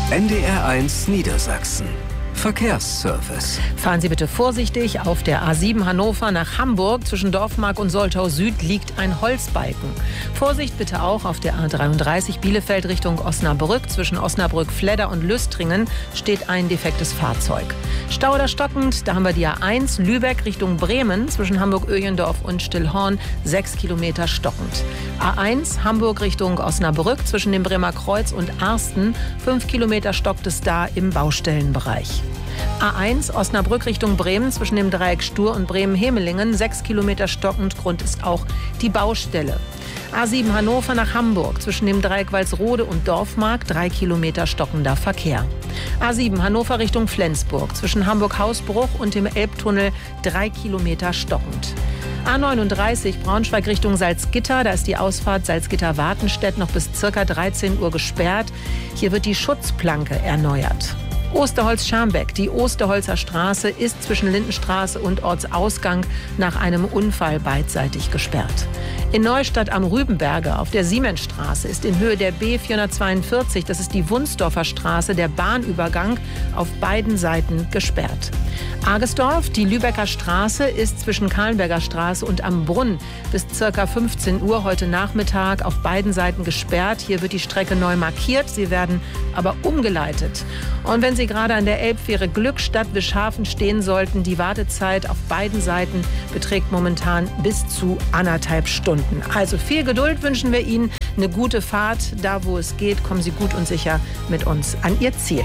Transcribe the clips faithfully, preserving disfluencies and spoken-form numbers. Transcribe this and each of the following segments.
N D R eins Niedersachsen. Verkehrsservice. Fahren Sie bitte vorsichtig. Auf der A sieben Hannover nach Hamburg zwischen Dorfmark und Soltau Süd liegt ein Holzbalken. Vorsicht bitte auch auf der A dreiunddreißig Bielefeld Richtung Osnabrück. Zwischen Osnabrück-Fledder und Lüstringen steht ein defektes Fahrzeug. Stau oder stockend, da haben wir die A eins Lübeck Richtung Bremen zwischen Hamburg-Öjendorf und Stillhorn, sechs Kilometer stockend. A eins Hamburg Richtung Osnabrück zwischen dem Bremer Kreuz und Arsten, fünf Kilometer stockt es da im Baustellenbereich. A eins Osnabrück Richtung Bremen zwischen dem Dreieck Stur und Bremen-Hemelingen, sechs Kilometer stockend, Grund ist auch die Baustelle. A sieben Hannover nach Hamburg zwischen dem Dreieck Walsrode und Dorfmark, drei Kilometer stockender Verkehr. A sieben Hannover Richtung Flensburg zwischen Hamburg-Hausbruch und dem Elbtunnel, drei Kilometer stockend. A neununddreißig Braunschweig Richtung Salzgitter, da ist die Ausfahrt Salzgitter-Wartenstedt noch bis ca. dreizehn Uhr gesperrt. Hier wird die Schutzplanke erneuert. Osterholz-Scharmbeck. Die Osterholzer Straße ist zwischen Lindenstraße und Ortsausgang nach einem Unfall beidseitig gesperrt. In Neustadt am Rübenberge auf der Siemensstraße ist in Höhe der B vierhundertzweiundvierzig, das ist die Wunsdorfer Straße, der Bahnübergang auf beiden Seiten gesperrt. Argesdorf, die Lübecker Straße ist zwischen Kahlenberger Straße und am Brunn bis ca. fünfzehn Uhr heute Nachmittag auf beiden Seiten gesperrt. Hier wird die Strecke neu markiert, sie werden aber umgeleitet. Und wenn Sie gerade an der Elbfähre Glückstadt-Wischhafen stehen sollten, die Wartezeit auf beiden Seiten beträgt momentan bis zu anderthalb Stunden. Also viel Geduld wünschen wir Ihnen, eine gute Fahrt. Da, wo es geht, kommen Sie gut und sicher mit uns an Ihr Ziel.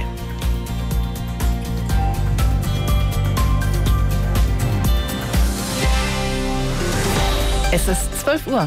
Es ist zwölf Uhr.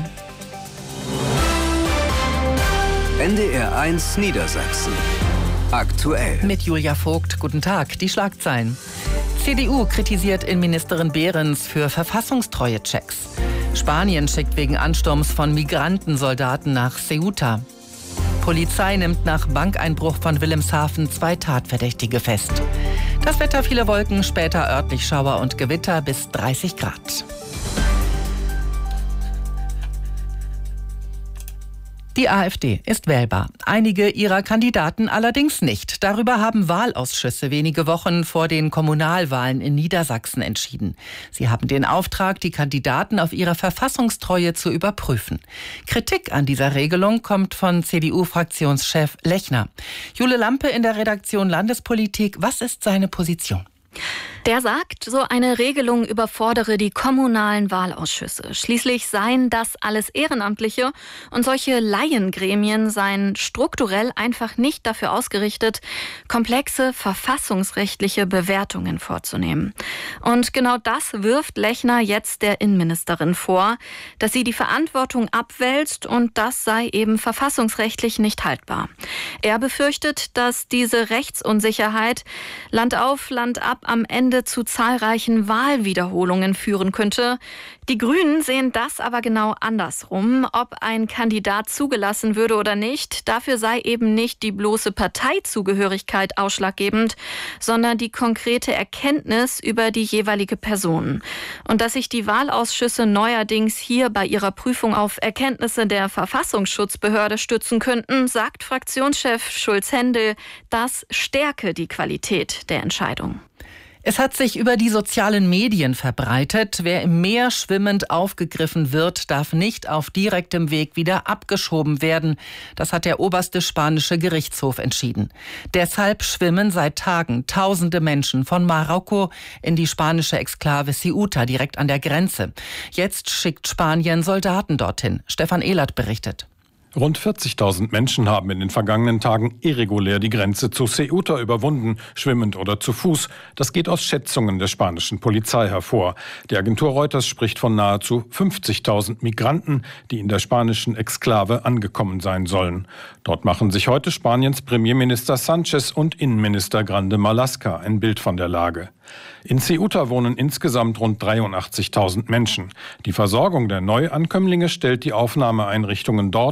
N D R eins Niedersachsen. Aktuell. Mit Julia Vogt. Guten Tag. Die Schlagzeilen. C D U kritisiert Innenministerin Behrens für Verfassungstreue-Checks. Spanien schickt wegen Ansturms von Migranten Soldaten nach Ceuta. Polizei nimmt nach Bankeinbruch von Wilhelmshaven zwei Tatverdächtige fest. Das Wetter, viele Wolken, später örtlich Schauer und Gewitter bis dreißig Grad. Die AfD ist wählbar, einige ihrer Kandidaten allerdings nicht. Darüber haben Wahlausschüsse wenige Wochen vor den Kommunalwahlen in Niedersachsen entschieden. Sie haben den Auftrag, die Kandidaten auf ihre Verfassungstreue zu überprüfen. Kritik an dieser Regelung kommt von C D U-Fraktionschef Lechner. Jule Lampe in der Redaktion Landespolitik. Was ist seine Position? Der sagt, so eine Regelung überfordere die kommunalen Wahlausschüsse. Schließlich seien das alles Ehrenamtliche und solche Laiengremien seien strukturell einfach nicht dafür ausgerichtet, komplexe verfassungsrechtliche Bewertungen vorzunehmen. Und genau das wirft Lechner jetzt der Innenministerin vor, dass sie die Verantwortung abwälzt und das sei eben verfassungsrechtlich nicht haltbar. Er befürchtet, dass diese Rechtsunsicherheit Land auf, Land ab am Ende zu zahlreichen Wahlwiederholungen führen könnte. Die Grünen sehen das aber genau andersrum. Ob ein Kandidat zugelassen würde oder nicht, dafür sei eben nicht die bloße Parteizugehörigkeit ausschlaggebend, sondern die konkrete Erkenntnis über die jeweilige Person. Und dass sich die Wahlausschüsse neuerdings hier bei ihrer Prüfung auf Erkenntnisse der Verfassungsschutzbehörde stützen könnten, sagt Fraktionschef Schulz-Hendel, das stärke die Qualität der Entscheidung. Es hat sich über die sozialen Medien verbreitet. Wer im Meer schwimmend aufgegriffen wird, darf nicht auf direktem Weg wieder abgeschoben werden. Das hat der oberste spanische Gerichtshof entschieden. Deshalb schwimmen seit Tagen tausende Menschen von Marokko in die spanische Exklave Ceuta, direkt an der Grenze. Jetzt schickt Spanien Soldaten dorthin. Stefan Ehlert berichtet. Rund vierzigtausend Menschen haben in den vergangenen Tagen irregulär die Grenze zu Ceuta überwunden, schwimmend oder zu Fuß. Das geht aus Schätzungen der spanischen Polizei hervor. Die Agentur Reuters spricht von nahezu fünfzigtausend Migranten, die in der spanischen Exklave angekommen sein sollen. Dort machen sich heute Spaniens Premierminister Sánchez und Innenminister Grande Marlaska ein Bild von der Lage. In Ceuta wohnen insgesamt rund dreiundachtzigtausend Menschen. Die Versorgung der Neuankömmlinge stellt die Aufnahmeeinrichtungen dort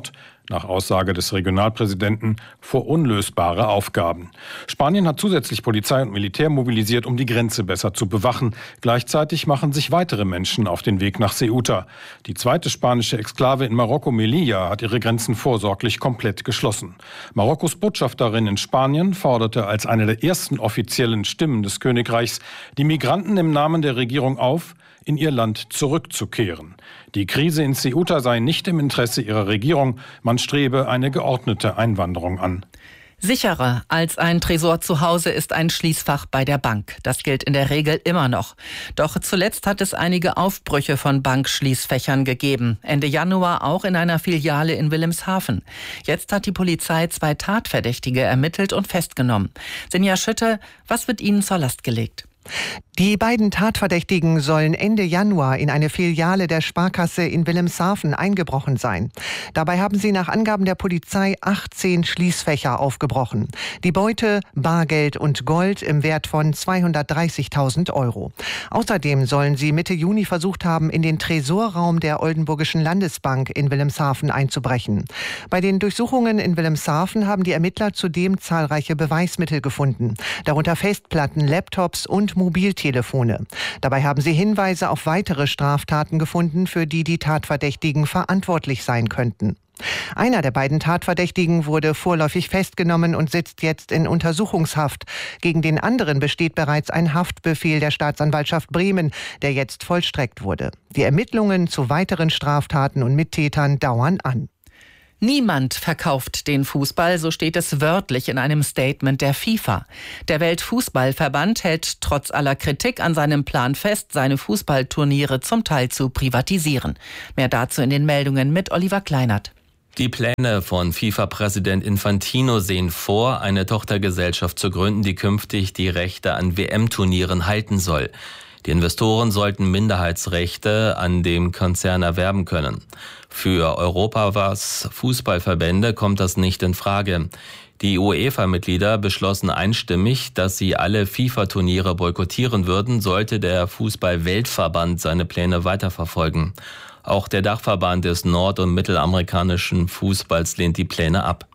nach Aussage des Regionalpräsidenten, vor unlösbare Aufgaben. Spanien hat zusätzlich Polizei und Militär mobilisiert, um die Grenze besser zu bewachen. Gleichzeitig machen sich weitere Menschen auf den Weg nach Ceuta. Die zweite spanische Exklave in Marokko, Melilla, hat ihre Grenzen vorsorglich komplett geschlossen. Marokkos Botschafterin in Spanien forderte als eine der ersten offiziellen Stimmen des Königreichs die Migranten im Namen der Regierung auf, in ihr Land zurückzukehren. Die Krise in Ceuta sei nicht im Interesse ihrer Regierung. Man strebe eine geordnete Einwanderung an. Sicherer als ein Tresor zu Hause ist ein Schließfach bei der Bank. Das gilt in der Regel immer noch. Doch zuletzt hat es einige Aufbrüche von Bankschließfächern gegeben. Ende Januar auch in einer Filiale in Wilhelmshaven. Jetzt hat die Polizei zwei Tatverdächtige ermittelt und festgenommen. Sinja Schütte, was wird Ihnen zur Last gelegt? Die beiden Tatverdächtigen sollen Ende Januar in eine Filiale der Sparkasse in Wilhelmshaven eingebrochen sein. Dabei haben sie nach Angaben der Polizei achtzehn Schließfächer aufgebrochen. Die Beute, Bargeld und Gold im Wert von zweihundertdreißigtausend Euro. Außerdem sollen sie Mitte Juni versucht haben, in den Tresorraum der Oldenburgischen Landesbank in Wilhelmshaven einzubrechen. Bei den Durchsuchungen in Wilhelmshaven haben die Ermittler zudem zahlreiche Beweismittel gefunden, darunter Festplatten, Laptops und Mobiltelefone. Dabei haben sie Hinweise auf weitere Straftaten gefunden, für die die Tatverdächtigen verantwortlich sein könnten. Einer der beiden Tatverdächtigen wurde vorläufig festgenommen und sitzt jetzt in Untersuchungshaft. Gegen den anderen besteht bereits ein Haftbefehl der Staatsanwaltschaft Bremen, der jetzt vollstreckt wurde. Die Ermittlungen zu weiteren Straftaten und Mittätern dauern an. Niemand verkauft den Fußball, so steht es wörtlich in einem Statement der FIFA. Der Weltfußballverband hält trotz aller Kritik an seinem Plan fest, seine Fußballturniere zum Teil zu privatisieren. Mehr dazu in den Meldungen mit Oliver Kleinert. Die Pläne von FIFA-Präsident Infantino sehen vor, eine Tochtergesellschaft zu gründen, die künftig die Rechte an W M-Turnieren halten soll. Die Investoren sollten Minderheitsrechte an dem Konzern erwerben können. Für Europas Fußballverbände kommt das nicht in Frage. Die UEFA-Mitglieder beschlossen einstimmig, dass sie alle FIFA-Turniere boykottieren würden, sollte der Fußball-Weltverband seine Pläne weiterverfolgen. Auch der Dachverband des nord- und mittelamerikanischen Fußballs lehnt die Pläne ab.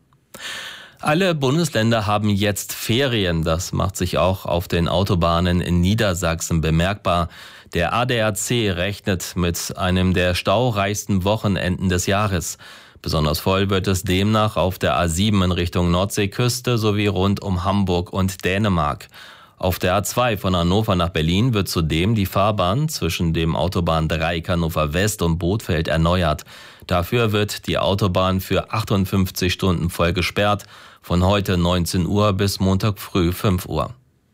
Alle Bundesländer haben jetzt Ferien. Das macht sich auch auf den Autobahnen in Niedersachsen bemerkbar. Der A D A C rechnet mit einem der staureichsten Wochenenden des Jahres. Besonders voll wird es demnach auf der A sieben in Richtung Nordseeküste sowie rund um Hamburg und Dänemark. Auf der A zwei von Hannover nach Berlin wird zudem die Fahrbahn zwischen dem Autobahndreieck Hannover West und Bothfeld erneuert. Dafür wird die Autobahn für achtundfünfzig Stunden voll gesperrt, von heute neunzehn Uhr bis Montag früh fünf Uhr.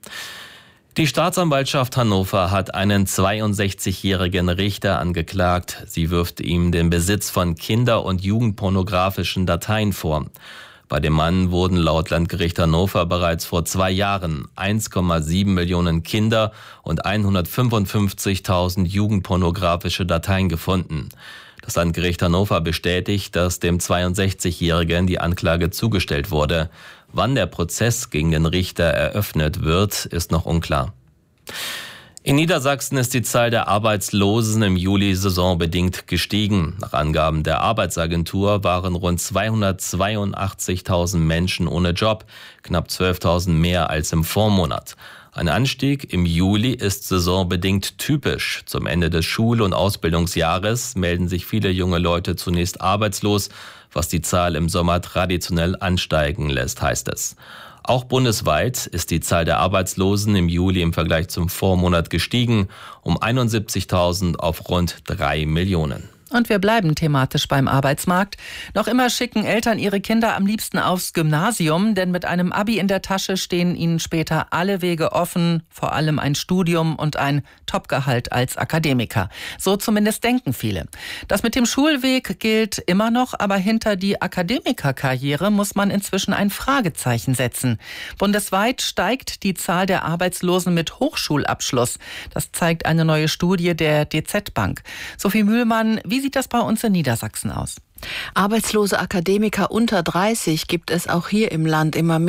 Die Staatsanwaltschaft Hannover hat einen zweiundsechzigjährigen Richter angeklagt. Sie wirft ihm den Besitz von kinder- und jugendpornografischen Dateien vor. Bei dem Mann wurden laut Landgericht Hannover bereits vor zwei Jahren eins Komma sieben Millionen Kinder- und hundertfünfundfünfzigtausend jugendpornografische Dateien gefunden. Das Landgericht Hannover bestätigt, dass dem zweiundsechzigjährigen die Anklage zugestellt wurde. Wann der Prozess gegen den Richter eröffnet wird, ist noch unklar. In Niedersachsen ist die Zahl der Arbeitslosen im Juli saisonbedingt gestiegen. Nach Angaben der Arbeitsagentur waren rund zweihundertzweiundachtzigtausend Menschen ohne Job, knapp zwölftausend mehr als im Vormonat. Ein Anstieg im Juli ist saisonbedingt typisch. Zum Ende des Schul- und Ausbildungsjahres melden sich viele junge Leute zunächst arbeitslos, was die Zahl im Sommer traditionell ansteigen lässt, heißt es. Auch bundesweit ist die Zahl der Arbeitslosen im Juli im Vergleich zum Vormonat gestiegen, um einundsiebzigtausend auf rund drei Millionen. Und wir bleiben thematisch beim Arbeitsmarkt. Noch immer schicken Eltern ihre Kinder am liebsten aufs Gymnasium, denn mit einem Abi in der Tasche stehen ihnen später alle Wege offen, vor allem ein Studium und ein Topgehalt als Akademiker. So zumindest denken viele. Das mit dem Schulweg gilt immer noch, aber hinter die Akademikerkarriere muss man inzwischen ein Fragezeichen setzen. Bundesweit steigt die Zahl der Arbeitslosen mit Hochschulabschluss. Das zeigt eine neue Studie der D Z Bank. Sophie Mühlmann, wie Wie sieht das bei uns in Niedersachsen aus? Arbeitslose Akademiker unter dreißig gibt es auch hier im Land immer mehr.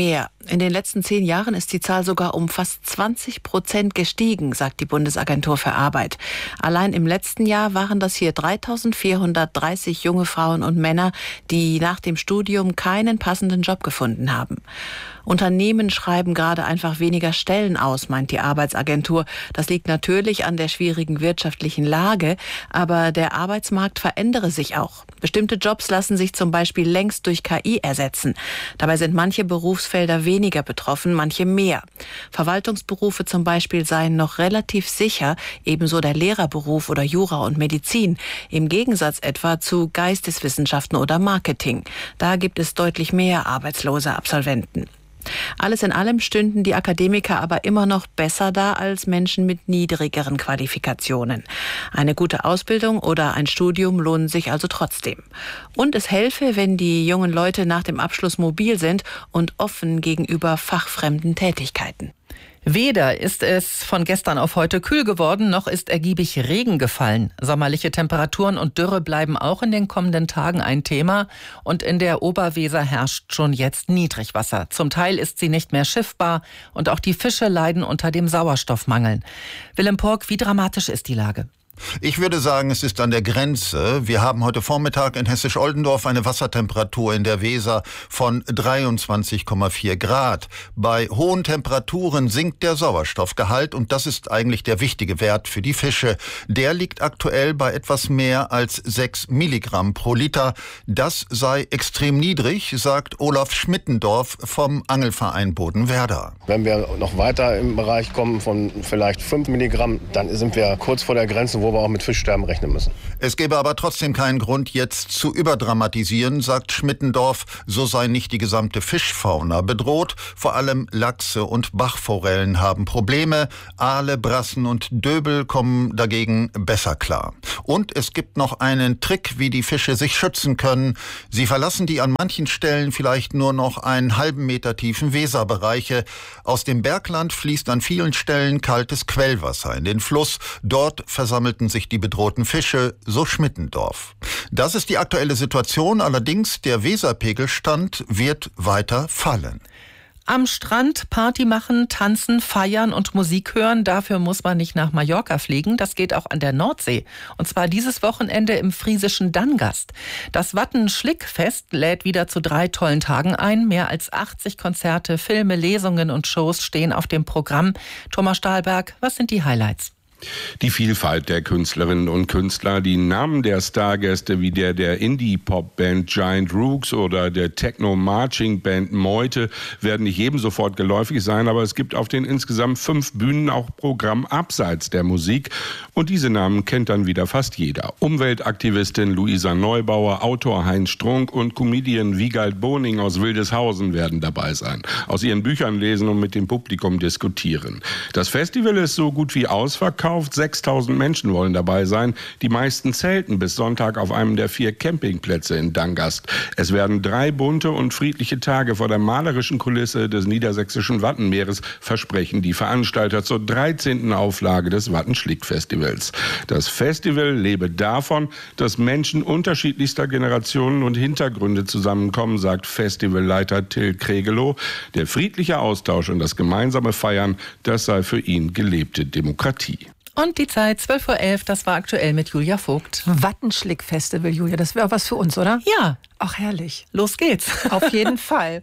In den letzten zehn Jahren ist die Zahl sogar um fast zwanzig Prozent gestiegen, sagt die Bundesagentur für Arbeit. Allein im letzten Jahr waren das hier dreitausendvierhundertdreißig junge Frauen und Männer, die nach dem Studium keinen passenden Job gefunden haben. Unternehmen schreiben gerade einfach weniger Stellen aus, meint die Arbeitsagentur. Das liegt natürlich an der schwierigen wirtschaftlichen Lage, aber der Arbeitsmarkt verändere sich auch. Bestimmte Jobs lassen sich zum Beispiel längst durch K I ersetzen. Dabei sind manche Berufsfelder weniger betroffen, manche mehr. Verwaltungsberufe zum Beispiel seien noch relativ sicher, ebenso der Lehrerberuf oder Jura und Medizin, im Gegensatz etwa zu Geisteswissenschaften oder Marketing. Da gibt es deutlich mehr arbeitslose Absolventen. Alles in allem stünden die Akademiker aber immer noch besser da als Menschen mit niedrigeren Qualifikationen. Eine gute Ausbildung oder ein Studium lohnen sich also trotzdem. Und es helfe, wenn die jungen Leute nach dem Abschluss mobil sind und offen gegenüber fachfremden Tätigkeiten. Weder ist es von gestern auf heute kühl geworden, noch ist ergiebig Regen gefallen. Sommerliche Temperaturen und Dürre bleiben auch in den kommenden Tagen ein Thema. Und in der Oberweser herrscht schon jetzt Niedrigwasser. Zum Teil ist sie nicht mehr schiffbar und auch die Fische leiden unter dem Sauerstoffmangel. Willem Pork, wie dramatisch ist die Lage? Ich würde sagen, es ist an der Grenze. Wir haben heute Vormittag in Hessisch-Oldendorf eine Wassertemperatur in der Weser von dreiundzwanzig Komma vier Grad. Bei hohen Temperaturen sinkt der Sauerstoffgehalt und das ist eigentlich der wichtige Wert für die Fische. Der liegt aktuell bei etwas mehr als sechs Milligramm pro Liter. Das sei extrem niedrig, sagt Olaf Schmittendorf vom Angelverein Bodenwerder. Wenn wir noch weiter im Bereich kommen von vielleicht fünf Milligramm, dann sind wir kurz vor der Grenze, wo wo wir auch mit Fischsterben rechnen müssen. Es gäbe aber trotzdem keinen Grund, jetzt zu überdramatisieren, sagt Schmittendorf. So sei nicht die gesamte Fischfauna bedroht. Vor allem Lachse und Bachforellen haben Probleme. Aale, Brassen und Döbel kommen dagegen besser klar. Und es gibt noch einen Trick, wie die Fische sich schützen können. Sie verlassen die an manchen Stellen vielleicht nur noch einen halben Meter tiefen Weserbereiche. Aus dem Bergland fließt an vielen Stellen kaltes Quellwasser in den Fluss. Dort versammelt sich die bedrohten Fische, so Schmittendorf. Das ist die aktuelle Situation, allerdings der Weserpegelstand wird weiter fallen. Am Strand Party machen, tanzen, feiern und Musik hören, dafür muss man nicht nach Mallorca fliegen. Das geht auch an der Nordsee. Und zwar dieses Wochenende im friesischen Dangast. Das Wattenschlickfest lädt wieder zu drei tollen Tagen ein. Mehr als achtzig Konzerte, Filme, Lesungen und Shows stehen auf dem Programm. Thomas Stahlberg, was sind die Highlights? Die Vielfalt der Künstlerinnen und Künstler, die Namen der Stargäste wie der der Indie-Pop-Band Giant Rooks oder der Techno-Marching-Band Meute werden nicht jedem sofort geläufig sein, aber es gibt auf den insgesamt fünf Bühnen auch Programm abseits der Musik und diese Namen kennt dann wieder fast jeder. Umweltaktivistin Luisa Neubauer, Autor Heinz Strunk und Comedian Wiegald Boning aus Wildeshausen werden dabei sein, aus ihren Büchern lesen und mit dem Publikum diskutieren. Das Festival ist so gut wie ausverkauft. sechstausend Menschen wollen dabei sein. Die meisten zelten bis Sonntag auf einem der vier Campingplätze in Dangast. Es werden drei bunte und friedliche Tage vor der malerischen Kulisse des niedersächsischen Wattenmeeres, versprechen die Veranstalter zur dreizehnten Auflage des Wattenschlick-Festivals. Das Festival lebe davon, dass Menschen unterschiedlichster Generationen und Hintergründe zusammenkommen, sagt Festivalleiter Till Kregelow. Der friedliche Austausch und das gemeinsame Feiern, das sei für ihn gelebte Demokratie. Und die Zeit, zwölf Uhr elf, das war aktuell mit Julia Vogt. Wattenschlick-Festival, Julia, das wäre auch was für uns, oder? Ja. Ach, herrlich. Los geht's. Auf jeden Fall.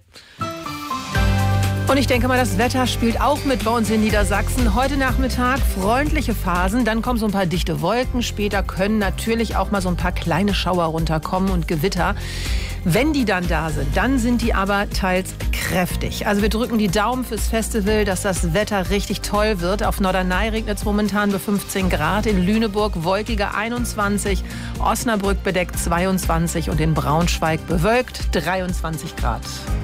Und ich denke mal, das Wetter spielt auch mit bei uns in Niedersachsen. Heute Nachmittag freundliche Phasen, dann kommen so ein paar dichte Wolken. Später können natürlich auch mal so ein paar kleine Schauer runterkommen und Gewitter. Wenn die dann da sind, dann sind die aber teils kräftig. Also wir drücken die Daumen fürs Festival, dass das Wetter richtig toll wird. Auf Norderney regnet es momentan bei fünfzehn Grad, in Lüneburg wolkiger einundzwanzig, Osnabrück bedeckt zweiundzwanzig und in Braunschweig bewölkt dreiundzwanzig Grad.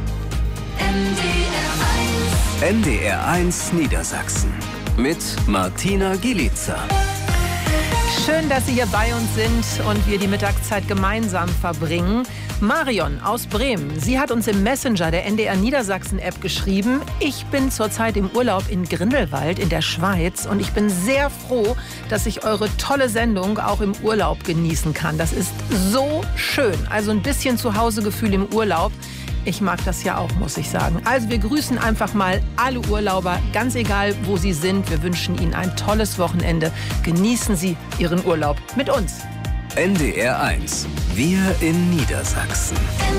N D R eins Niedersachsen mit Martina Gielitzer. Schön, dass Sie hier bei uns sind und wir die Mittagszeit gemeinsam verbringen. Marion aus Bremen, sie hat uns im Messenger der N D R Niedersachsen-App geschrieben: Ich bin zurzeit im Urlaub in Grindelwald in der Schweiz und ich bin sehr froh, dass ich eure tolle Sendung auch im Urlaub genießen kann. Das ist so schön. Also ein bisschen Zuhausegefühl im Urlaub. Ich mag das ja auch, muss ich sagen. Also wir grüßen einfach mal alle Urlauber, ganz egal, wo sie sind. Wir wünschen Ihnen ein tolles Wochenende. Genießen Sie Ihren Urlaub mit uns. N D R eins. Wir in Niedersachsen.